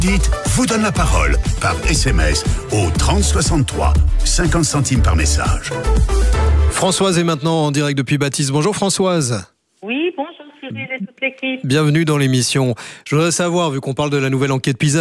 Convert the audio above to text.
Dites vous donne la parole par SMS au 3063, 50 centimes par message. Françoise est maintenant en direct depuis Baptiste. Bonjour Françoise. Oui, bonjour Cyril et toute l'équipe. Bienvenue dans l'émission. Je voudrais savoir, vu qu'on parle de la nouvelle enquête PISA,